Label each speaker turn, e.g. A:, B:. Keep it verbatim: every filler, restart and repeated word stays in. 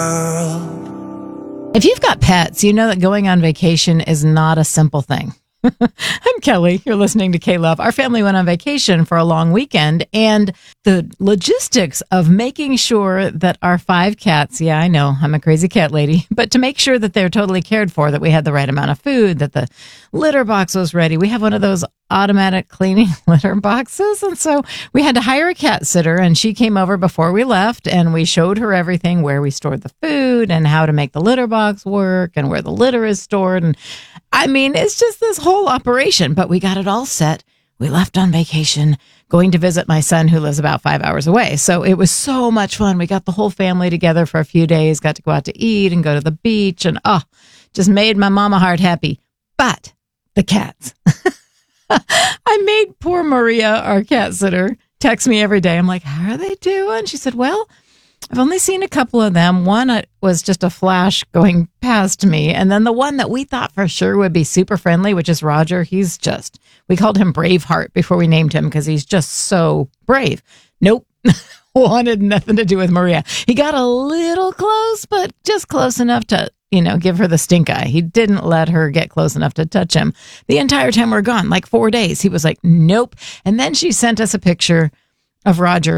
A: If you've got pets, you know that going on vacation is not a simple thing. I'm Kelly. You're listening to K-Love. Our family went on vacation for a long weekend, and the logistics of making sure that our five cats, yeah, I know, I'm a crazy cat lady, but to make sure that they're totally cared for, that we had the right amount of food, that the litter box was ready. We have one of those automatic cleaning litter boxes, and so we had to hire a cat sitter, and she came over before we left, and we showed her everything, where we stored the food and how to make the litter box work and where the litter is stored. And I mean, it's just this whole operation, but we got it all set. We left on vacation, going to visit my son who lives about five hours away. So it was so much fun. We got the whole family together for a few days, got to go out to eat and go to the beach, and oh, just made my mama heart happy. But the cats. I made poor Maria, our cat sitter, text me every day. I'm like, how are they doing? She said, well, I've only seen a couple of them. One uh, was just a flash going past me. And then the one that we thought for sure would be super friendly, which is Roger. He's just, we called him Braveheart before we named him because he's just so brave. Nope. Wanted nothing to do with Maria. He got a little close, but just close enough to, you know, give her the stink eye. He didn't let her get close enough to touch him. The entire time we're gone, like four days, he was like, nope. And then she sent us a picture of Roger